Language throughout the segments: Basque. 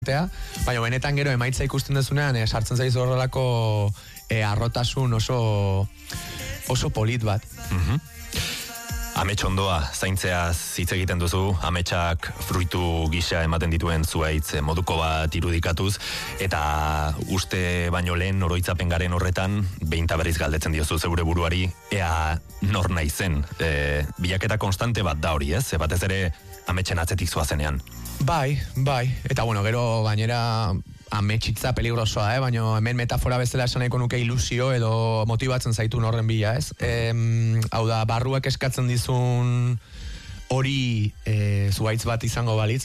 baina benetan gero emaitza ikusten dezunean sartzen zaizu horrelako arrotasun oso polit bat. Amets ondoa zaintzeaz hitz egiten duzu, ametsak fruitu gisa ematen dituen zuhaitz moduko bat irudikatuz, eta uste baino lehen oroitzapen garen horretan, behin eta berriz galdetzen diozu zeure buruari, ea nor naizen. Bilaketa konstante bat da hori, ez? Batez ere ametsen atzetik zoazenean. Bai, eta bueno, gero gainera ametsitza peligrosoa, baina hemen metafora bezala esan nahiko nuke ilusio edo motibatzen zaitu horren bila, ez? Hau da, barruak eskatzen dizun hori zuhaitz bat izango balitz,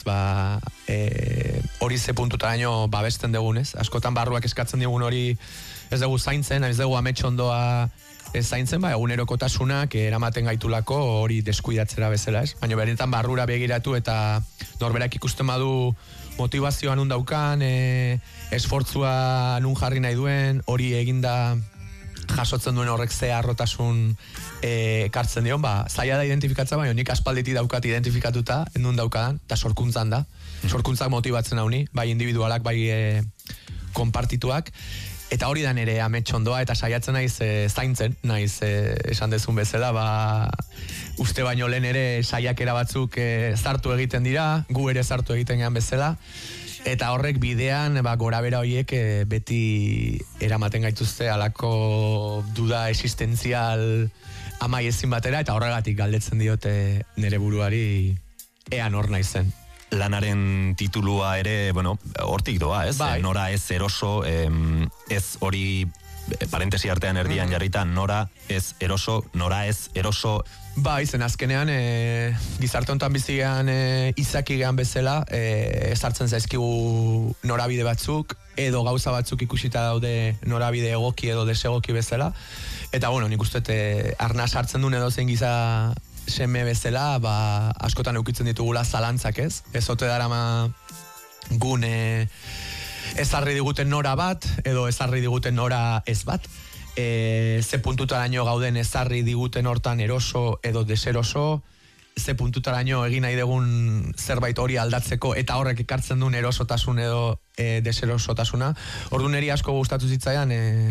hori ze puntutaraino babesten dugunez. Askotan barruak eskatzen digun hori ez dugu zaintzen, ez dugu amets ondoa zaintzen, egunerokotasunak eramaten gaitulako hori deskuidatzera bezala, ez? Baina beretan barrura begiratu eta norberak ikusten badu motivazioa nun daukan, esfortzua nun jarri nahi duen, hori eginda jasotzen duen horrek ze arrotasun ekartzen dion, zaila da identifikatza, baina nik aspalditik daukat identifikatuta, nun daukadan, eta sorkuntzan da. Sorkuntzak motibatzen hauni, bai individualak, bai konpartituak, eta hori da nere amets ondoa, eta saiatzen naiz zaintzen, naiz esan dezun bezala, uste baino lehen ere saiakera batzuk zartu egiten dira, gu ere zartu egiten gehan bezala, eta horrek bidean gorabera horiek beti eramaten gaituzte alako duda existenzial amai ezin batera, eta horregatik galdetzen diote nere buruari ea nor naizen. Lanaren titulua ere, hortik doa, ez? Bai. Nora ez eroso, ez hori parentesi artean erdian jarrita, nora ez eroso, nora ez eroso. Bai, zen azkenean gizarte honetan bizigean izaki gehan bezala, ezartzen zaizkigu norabide batzuk, edo gauza batzuk ikusita daude norabide egoki edo desegoki bezala, eta nik uste arna sartzen duen edo zen giza seme bezala, askotan eukitzen ditugula zalantzak, ez? Ez ote darama gune ezarri diguten nora bat, edo ezarri diguten nora ez bat. Ze puntutaraino gauden ezarri diguten hortan eroso edo deseroso, ze puntutaraino egin nahi dugun zerbait hori aldatzeko, eta horrek ekartzen duen erosotasun edo deserosotasuna. Ordu neri asko gustatu zitzaidan,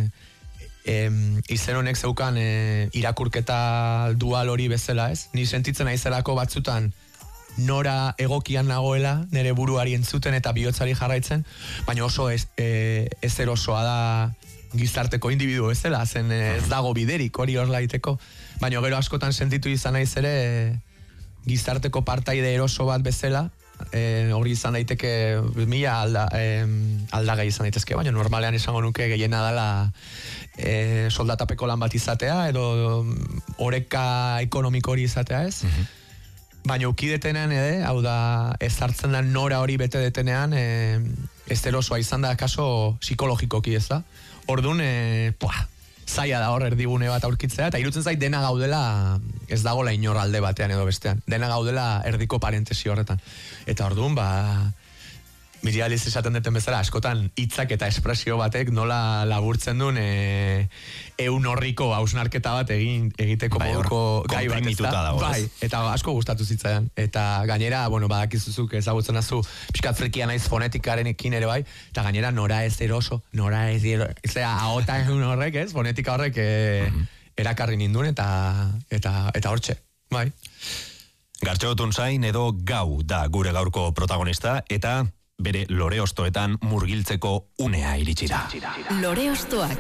izen honek zeukan irakurketa dual hori bezala, ez? Ni sentitzen naizelako batzutan nora egokian nagoela, nire buruari entzuten eta bihotzari jarraitzen, baina oso ez erosoa da gizarteko individu bezala, zen ez dago biderik hori horrela iteko, baina gero askotan sentitu izan naiz ere gizarteko partaide eroso bat bezala, hori izan daiteke mila aldagai izan daitezke, baina normalean esango nuke gehiena dela soldatapeko lan bat izatea edo oreka ekonomiko hori izatea, ez? Baina ukidetenean hau da, ez hartzen da nora hori bete detenean, ez erosoa izan da kaso psikologikoki, ez da? Orduan, zaila da hor erdigune bat aurkitzea, eta irutzen zait dena gaudela, ez dagoela inor alde batean edo bestean, dena gaudela erdiko parentesi horretan. Eta orduan, Mirializ esaten duten bezala, askotan hitzak eta espresio batek nola laburtzen duen eun horriko hausnarketa bat egiteko moduko gai bat, ez da? Bai, eta asko gustatu zitzaidan. Eta gainera, badakizuzuk ezagutzen azu, pixkat frikia naiz fonetikarenekin ere bai, eta gainera nora ez eroso, nora ez eroso, ahota egun horrek, ez? Fonetika horrek erakarri ninduen eta hortxe, bai. Gartxo Tunzain edo Gau da gure gaurko protagonista, eta bere lore ostoetan murgiltzeko unea iritsi da. Lore ostoak.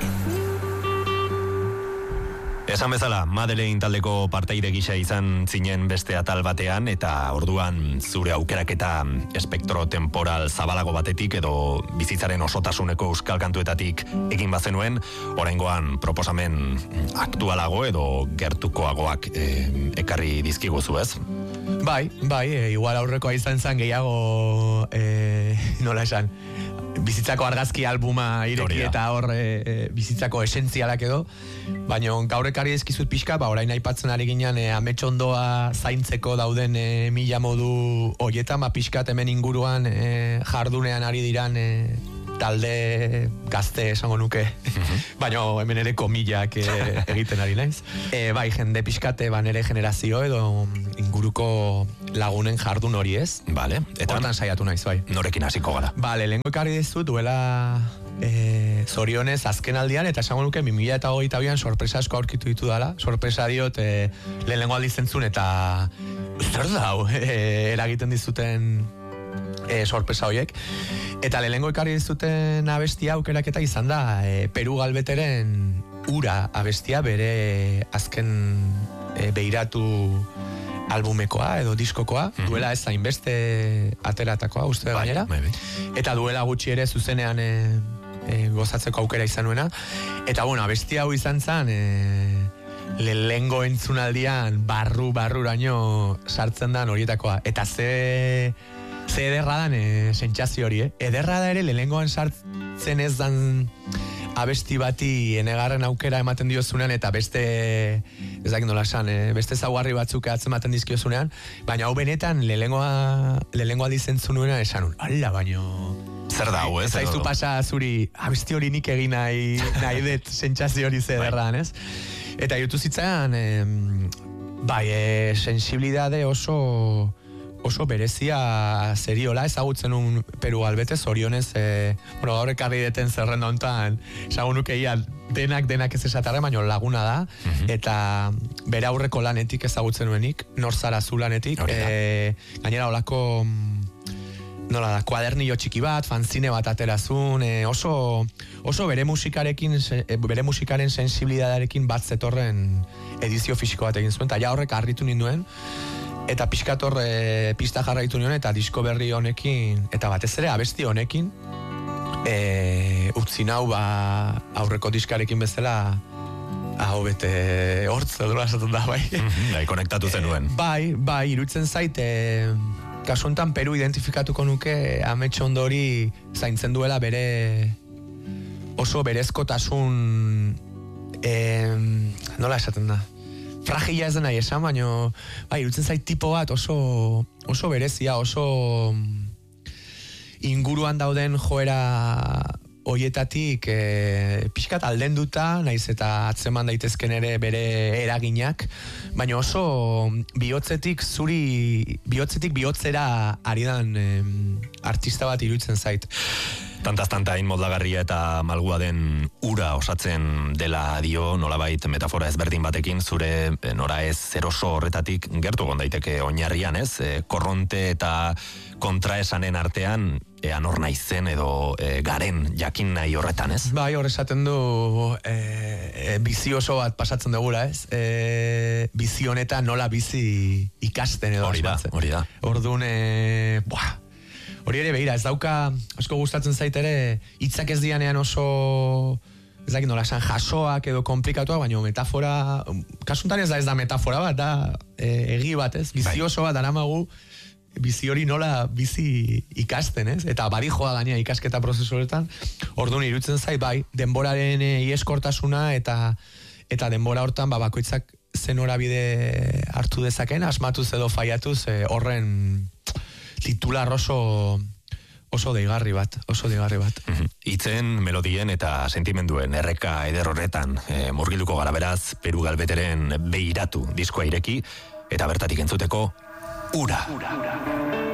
Esan bezala, Madeleine taldeko partaide gisa izan zinen beste atal batean, eta orduan zure aukeraketa espektro temporal zabalago batetik edo bizitzaren osotasuneko euskal kantuetatik egin bazenuen, oraingoan proposamen aktualago edo gertukoagoak ekarri dizkiguzu, ez? Bai, igual aurrekoa izan zen gehiago, nola esan, bizitzako argazki albuma ireki eta hor bizitzako esentzialak edo, baina gaur ekarri ezkizut pixka, orain aipatzen ari ginen amets ondoa zaintzeko dauden mila modu horietan, pixkat hemen inguruan jardunean ari diran talde gazte esango nuke, baina hemen ere komillak egiten ari naiz. Bai, jende pixkate nere generazio edo inguruko lagunen jardun hori ez. Vale, eta hortan saiatu naiz, bai. Norekin hasiko gara? Bale, lehenko ekarri dizut duela zorionez azken aldian, eta esango nuke 2022an sorpresa asko aurkitu ditu dala. Sorpresa diot lehenengo aldi zentzun, eta zer da, eragiten dizuten sorpresa horiek. Eta lehenengo ekarri dizuten abestia aukeraketa izan da Peru Galbeteren Ura abestia, bere azken beiratu albumekoa edo diskokoa, duela ez hainbeste ateratakoa, uste gainera. Eta duela gutxi ere zuzenean gozatzeko aukera izan nuena. Eta bueno, abestia hau izan zen lehengo entzunaldian barruraino sartzen dan horietakoa. Eta ze ederra dan sentsazio hori, ederra da ere lehengoan sartzen ez dan abesti bati enegarren aukera ematen diozunean, eta beste, ez dakit nola esan, beste zaugarri batzuk atzematen dizkiozunean, baina hau benetan lehenengo aldizentzun nuena esan, ala, baino... Zer da, ez? Ez aizu pasa zuri, abesti hori nik egin nahi dut sentsazio hori zederran, ez? Eta jutu zitzaian, sensibilidade oso berezia zeriola, ezagutzen un Peru Galbete, zorionez, gaur ekarri deten zerrenda hontan, ezagun nukeia denak ez esatarre, baina laguna da, eta bere aurreko lanetik ezagutzen nuenik, Norzara zu lanetik, gainera olako, nola da, kuadernillo txiki bat, fanzine bat aterazun, oso bere musikaren sensibilidadearekin bat zetorren edizio fisiko bat egin zuen, eta ja horrek harritu ninduen, eta pixkator pista jarraitu nion, eta disko berri honekin, eta batez ere abesti honekin, utzi nau aurreko diskarekin bezala, hau bete hortz, edo esaten da, bai. Konektatu zenuen. Bai, irutzen zait, kasu honetan Peru identifikatuko nuke amets ondori zaintzen duela bere oso berezkotasun, nola esaten da? Fragila ez dena esan, baina irutzen zait tipo bat oso berezia, oso inguruan dauden joera hoietatik pixkat aldenduta, naiz eta atzeman daitezken ere bere eraginak, baina oso bihotzetik bihotzera aridan artista bat iruditzen zait. Tantaz-tanta moldagarria eta malgua den ura osatzen dela dio, nolabait metafora ezberdin batekin, zure nora ez eroso horretatik gertu gondaiteke oinarrian, ez? Korronte eta kontraesanen artean, anor naizen edo garen jakin nahi horretan, ez? Bai, hor esaten du bizi oso bat pasatzen dugula, ez? Bizi honetan nola bizi ikasten edo asmatzen. Hori da. Orduan, hori ere behira, ez dauka, asko gustatzen zait ere, hitzak ez dianean oso, ez dakit nola esan, jasoak edo komplikatuak, baina metafora, kasuntan ez da metafora bat, da egi bat, ez? Bizi oso bat aramagu, bizi hori nola bizi ikasten, ez? Eta badijoa gainea ikasketa prozesu horretan, orduan iruditzen zait, bai, denboraren ieskortasuna eta denbora hortan, bakoitzak zen norabide hartu dezaken, asmatuz edo faiatuz, horren titular oso deigarri bat. Itzen, melodien eta sentimenduen erreka eder horretan murgilduko gara beraz, Peru Galbeteren Beiratu diskoa ireki, eta bertatik entzuteko Ura.